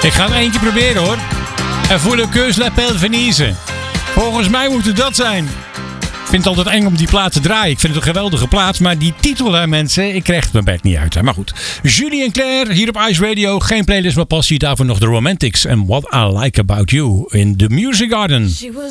Ik ga er eentje proberen hoor. En voor le keus la pelle Venise. Volgens mij moet het dat zijn. Ik vind het altijd eng om die plaat te draaien. Ik vind het een geweldige plaat. Maar die titel, hè, mensen, ik krijg het mijn bek niet uit. Hè. Maar goed. Julie en Claire hier op Ice Radio. Geen playlist, maar passie. Daarvoor nog de Romantics. En What I Like About You in The Music Garden.